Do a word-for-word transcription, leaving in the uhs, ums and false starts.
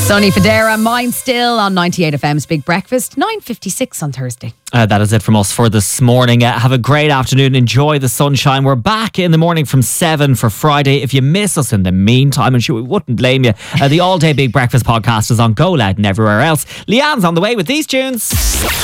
Sonny Fodera, Mine Still on ninety-eight F M's Big Breakfast, nine fifty-six on Thursday. Uh, that is it from us for this morning. Uh, have a great afternoon. Enjoy the sunshine. We're back in the morning from seven for Friday. If you miss us in the meantime, I'm sure we wouldn't blame you. Uh, the All Day Big Breakfast podcast is on Go Loud and everywhere else. Leanne's on the way with these tunes.